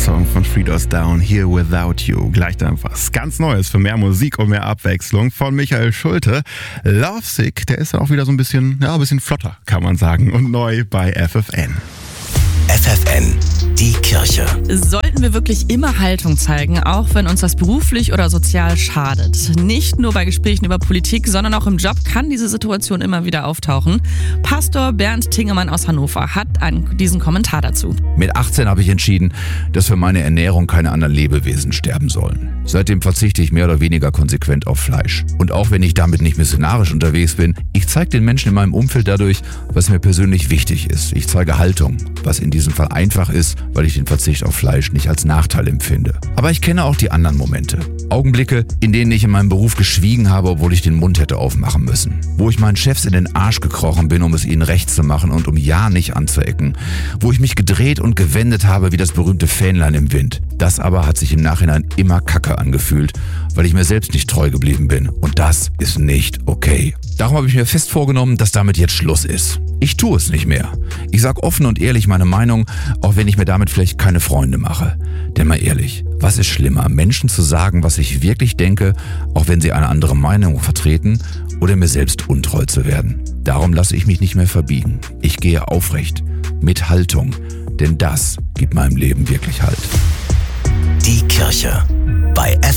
Song von Three Doors Down, Here Without You. Gleich dann was ganz Neues für mehr Musik und mehr Abwechslung von Michael Schulte. Lovesick, der ist dann auch wieder so ein bisschen flotter, kann man sagen. Und neu bei FFN. FFN, die Kirche. Sollten wir wirklich immer Haltung zeigen, auch wenn uns das beruflich oder sozial schadet? Nicht nur bei Gesprächen über Politik, sondern auch im Job kann diese Situation immer wieder auftauchen. Pastor Bernd Tingemann aus Hannover hat diesen Kommentar dazu. Mit 18 habe ich entschieden, dass für meine Ernährung keine anderen Lebewesen sterben sollen. Seitdem verzichte ich mehr oder weniger konsequent auf Fleisch. Und auch wenn ich damit nicht missionarisch unterwegs bin, ich zeige den Menschen in meinem Umfeld dadurch, was mir persönlich wichtig ist. Ich zeige Haltung, was in diesem Fall einfach ist, weil ich den Verzicht auf Fleisch nicht als Nachteil empfinde. Aber ich kenne auch die anderen Momente. Augenblicke, in denen ich in meinem Beruf geschwiegen habe, obwohl ich den Mund hätte aufmachen müssen. Wo ich meinen Chefs in den Arsch gekrochen bin, um es ihnen recht zu machen und um ja nicht anzuecken. Wo ich mich gedreht und gewendet habe wie das berühmte Fähnlein im Wind. Das aber hat sich im Nachhinein immer kacke angefühlt, weil ich mir selbst nicht treu geblieben bin. Und das ist nicht okay. Darum habe ich mir fest vorgenommen, dass damit jetzt Schluss ist. Ich tue es nicht mehr. Ich sage offen und ehrlich meine Meinung, auch wenn ich mir damit vielleicht keine Freunde mache. Denn mal ehrlich, was ist schlimmer, Menschen zu sagen, was ich wirklich denke, auch wenn sie eine andere Meinung vertreten, oder mir selbst untreu zu werden? Darum lasse ich mich nicht mehr verbiegen. Ich gehe aufrecht, mit Haltung, denn das gibt meinem Leben wirklich Halt. Die Kirche bei FFN.